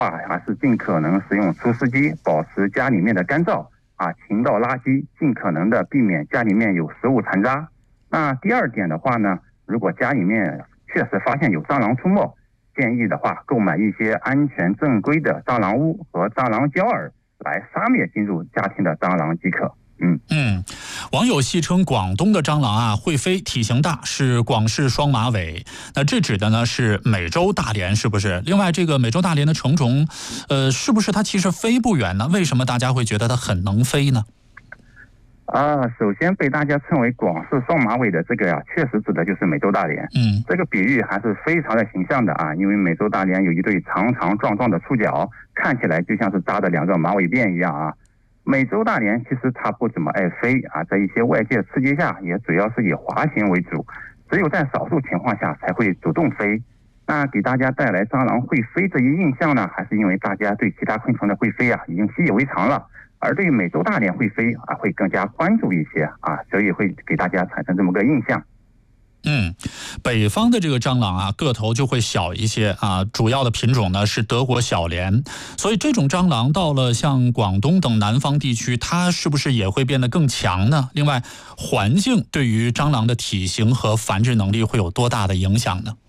还是尽可能使用除湿机，保持家里面的干燥勤倒垃圾，尽可能的避免家里面有食物残渣。那第二点的话呢，如果家里面确实发现有蟑螂出没，建议的话购买一些安全正规的蟑螂屋和蟑螂胶饵来杀灭进入家庭的蟑螂即可。 网友戏称广东的蟑螂会飞，体型大，是广式双马尾。那这指的呢是美洲大蠊，是不是？另外，这个美洲大蠊的成虫，是不是它其实飞不远呢？为什么大家会觉得它很能飞呢？ 首先被大家称为广式双马尾的这个确实指的就是美洲大蠊。这个比喻还是非常的形象的因为美洲大蠊有一对长长壮壮的触角，看起来就像是扎的两个马尾辫一样美洲大蠊其实它不怎么爱飞在一些外界刺激下，也主要是以滑行为主，只有在少数情况下才会主动飞。那给大家带来蟑螂会飞这一印象呢，还是因为大家对其他昆虫的会飞已经习以为常了，而对于美洲大蠊会飞会更加关注一些所以会给大家产生这么个印象。 北方的这个蟑螂个头就会小一些主要的品种呢是德国小蠊，所以这种蟑螂到了像广东等南方地区，它是不是也会变得更强呢？另外，环境对于蟑螂的体型和繁殖能力会有多大的影响呢？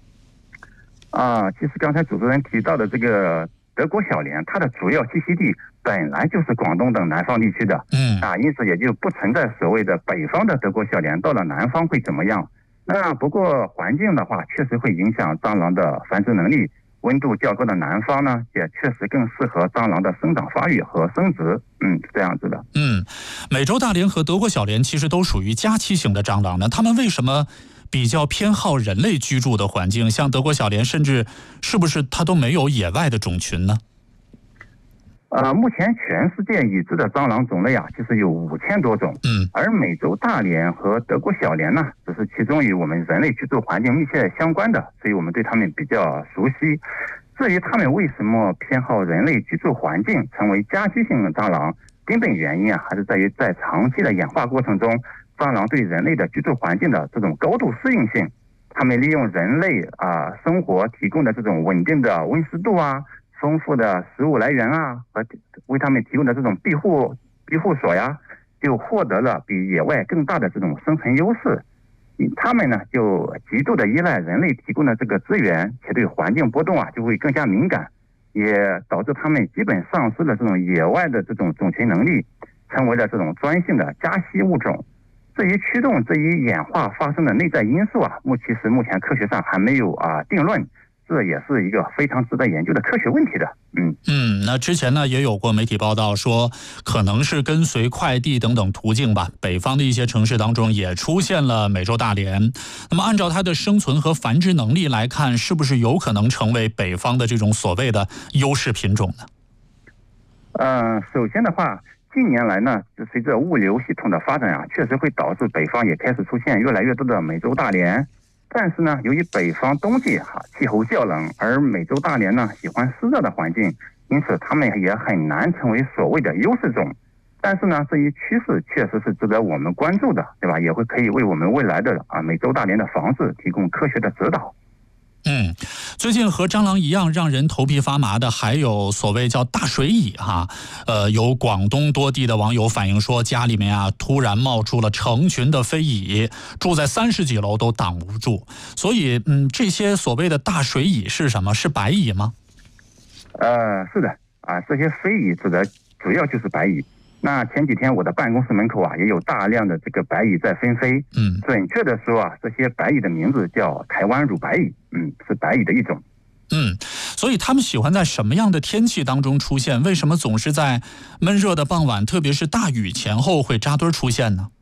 其实刚才主持人提到的这个德国小蠊，它的主要栖息地本来就是广东等南方地区的，因此也就不存在所谓的北方的德国小蠊到了南方会怎么样。那不过环境的话，确实会影响蟑螂的繁殖能力。温度较高的南方呢，也确实更适合蟑螂的生长发育和生殖。是这样子的。 美洲大蠊和德国小蠊其实都属于家栖型的蟑螂呢，它们为什么比较偏好人类居住的环境？像德国小蠊，甚至是不是它都没有野外的种群呢？ 目前全世界已知的蟑螂种类其实有5000多种。而美洲大蠊和德国小蠊呢，只是其中与我们人类居住环境密切相关的，所以我们对它们比较熟悉。至于它们为什么偏好人类居住环境，成为家居性的蟑螂，根本原因还是在于在长期的演化过程中，蟑螂对人类的居住环境的这种高度适应性，它们利用人类生活提供的这种稳定的温湿度丰富的食物来源和为他们提供的这种庇护所就获得了比野外更大的这种生存优势。他们呢就极度的依赖人类提供的这个资源，且对环境波动就会更加敏感，也导致他们基本丧失了这种野外的这种种群能力，成为了这种专性的家栖物种。至于驱动这一演化发生的内在因素目前科学上还没有定论。这也是一个非常值得研究的科学问题的。 那之前呢也有过媒体报道说，可能是跟随快递等等途径吧，北方的一些城市当中也出现了美洲大蠊。那么按照它的生存和繁殖能力来看，是不是有可能成为北方的这种所谓的优势品种呢？ 首先的话，近年来呢，随着物流系统的发展确实会导致北方也开始出现越来越多的美洲大蠊。但是呢，由于北方冬季气候较冷，而美洲大蠊呢喜欢湿热的环境，因此它们也很难成为所谓的优势种。但是呢，这一趋势确实是值得我们关注的，对吧？也可以为我们未来的美洲大蠊的防治提供科学的指导。 最近和蟑螂一样让人头皮发麻的还有所谓叫大水蚁有广东多地的网友反映说，家里面突然冒出了成群的飞蚁，住在30几楼都挡不住。所以这些所谓的大水蚁是什么？是白蚁吗？ 是的这些飞蚁指的主要就是白蚁。那前几天我的办公室门口也有大量的这个白蚁在纷飞。准确的说这些白蚁的名字叫台湾乳白蚁，是白蚁的一种。 所以他们喜欢在什么样的天气当中出现？为什么总是在闷热的傍晚，特别是大雨前后会扎堆出现呢？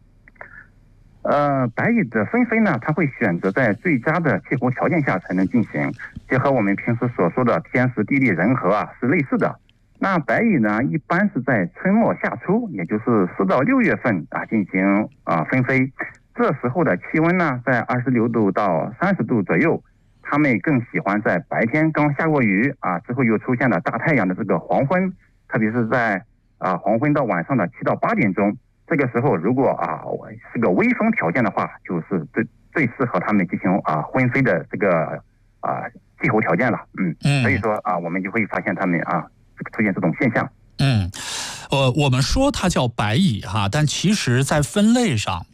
白蚁的纷飞呢，它会选择在最佳的气候条件下才能进行，这和我们平时所说的天时地利人和是类似的。那白蚁呢，一般是在春末夏初，也就是4到6月份进行纷飞。这时候的气温呢，在26度到30度左右。它们更喜欢在白天刚下过雨之后又出现了大太阳的这个黄昏，特别是在黄昏到晚上的7到8点钟。这个时候如果是个微风条件的话，就是最适合它们进行婚飞的这个气候条件了，所以说啊，我们就会发现它们啊出现这种现象。 我们说它叫白蚁哈，但其实在分类上